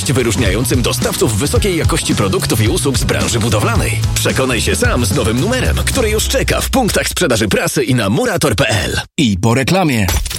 Jesteś wyróżniającym dostawców wysokiej jakości produktów i usług z branży budowlanej. Przekonaj się sam z nowym numerem, który już czeka w punktach sprzedaży prasy i na murator.pl. I po reklamie.